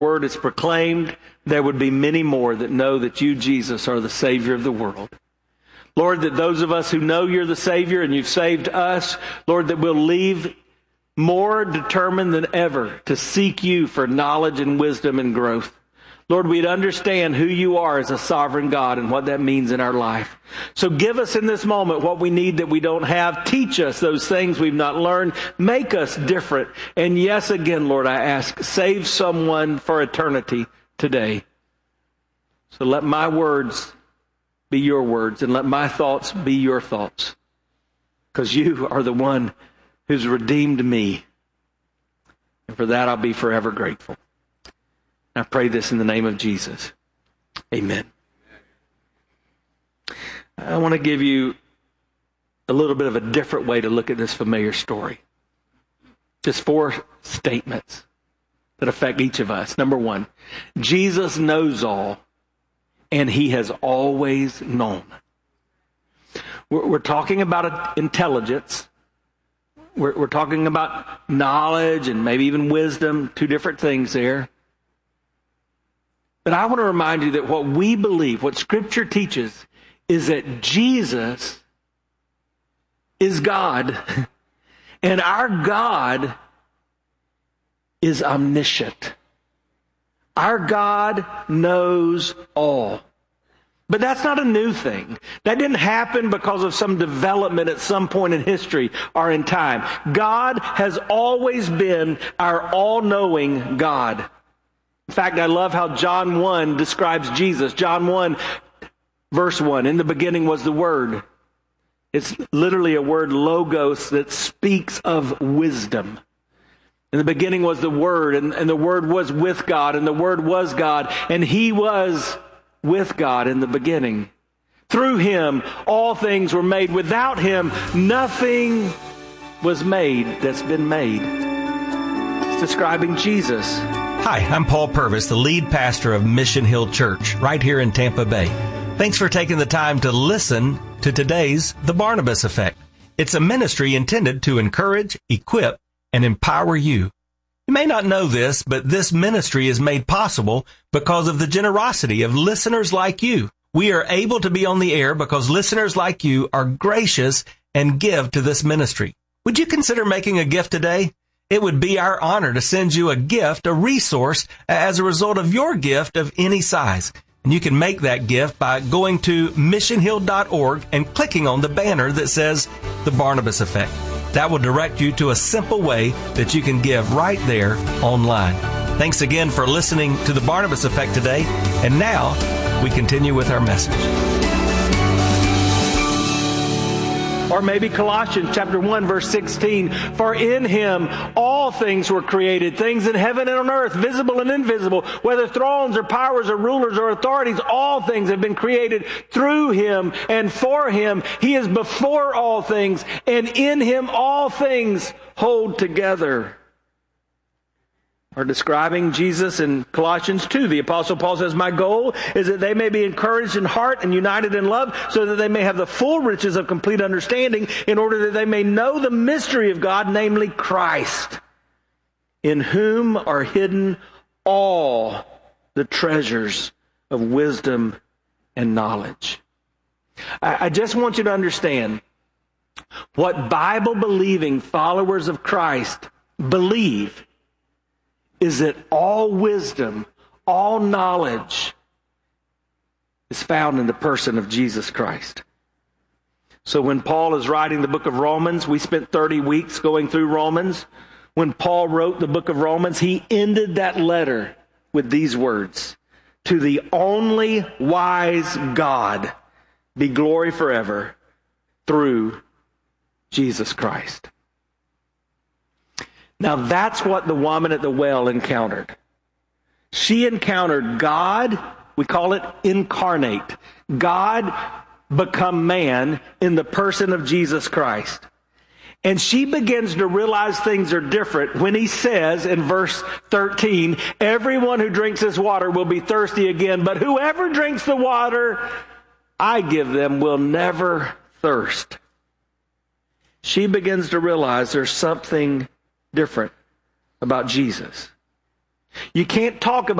word is proclaimed, there would be many more that know that you, Jesus, are the Savior of the world. Lord, that those of us who know you're the Savior and you've saved us, Lord, that we'll leave more determined than ever to seek you for knowledge and wisdom and growth. Lord, we'd understand who you are as a sovereign God and what that means in our life. So give us in this moment what we need that we don't have. Teach us those things we've not learned. Make us different. And yes, again, Lord, I ask, save someone for eternity today. So let my words be your words and let my thoughts be your thoughts. Because you are the one who's redeemed me. And for that, I'll be forever grateful. I pray this in the name of Jesus. Amen. I want to give you a little bit of a different way to look at this familiar story. Just 4 statements that affect each of us. Number 1, Jesus knows all, and he has always known. We're talking about intelligence. We're talking about knowledge and maybe even wisdom, 2 different things there. But I want to remind you that what we believe, what Scripture teaches, is that Jesus is God. And our God is omniscient. Our God knows all. But that's not a new thing. That didn't happen because of some development at some point in history or in time. God has always been our all-knowing God. In fact, I love how John 1 describes Jesus. John 1, verse 1, in the beginning was the Word. It's literally a word, logos, that speaks of wisdom. In the beginning was the Word, and the Word was with God, and the Word was God, and he was with God in the beginning. Through him, all things were made. Without him, nothing was made that's been made. It's describing Jesus. Hi, I'm Paul Purvis, the lead pastor of Mission Hill Church, right here in Tampa Bay. Thanks for taking the time to listen to today's The Barnabas Effect. It's a ministry intended to encourage, equip, and empower you. You may not know this, but this ministry is made possible because of the generosity of listeners like you. We are able to be on the air because listeners like you are gracious and give to this ministry. Would you consider making a gift today? It would be our honor to send you a gift, a resource, as a result of your gift of any size. And you can make that gift by going to missionhill.org and clicking on the banner that says The Barnabas Effect. That will direct you to a simple way that you can give right there online. Thanks again for listening to The Barnabas Effect today. And now we continue with our message. Or maybe Colossians chapter 1, verse 16. For in him all things were created, things in heaven and on earth, visible and invisible, whether thrones or powers or rulers or authorities, all things have been created through him and for him. He is before all things, and in him all things hold together. Or describing Jesus in Colossians 2, the Apostle Paul says, my goal is that they may be encouraged in heart and united in love, so that they may have the full riches of complete understanding, in order that they may know the mystery of God, namely Christ, in whom are hidden all the treasures of wisdom and knowledge. I just want you to understand what Bible-believing followers of Christ believe is that all wisdom, all knowledge is found in the person of Jesus Christ. So when Paul is writing the book of Romans, we spent 30 weeks going through Romans. When Paul wrote the book of Romans, he ended that letter with these words: to the only wise God be glory forever through Jesus Christ. Now that's what the woman at the well encountered. She encountered God, we call it incarnate. God become man in the person of Jesus Christ. And she begins to realize things are different when he says in verse 13, everyone who drinks this water will be thirsty again, but whoever drinks the water I give them will never thirst. She begins to realize there's something different about Jesus. You can't talk about